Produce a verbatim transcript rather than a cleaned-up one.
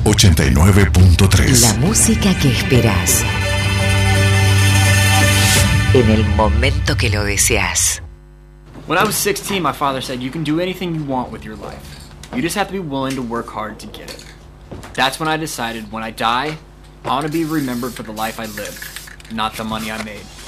ochenta y nueve punto tres. La música que esperas en el momento que lo deseas. When I was sixteen, my father said, you can do anything you want with your life. You just have to be willing to work hard to get it. That's when I decided, when I die, I want to be remembered for the life I lived, not the money I made.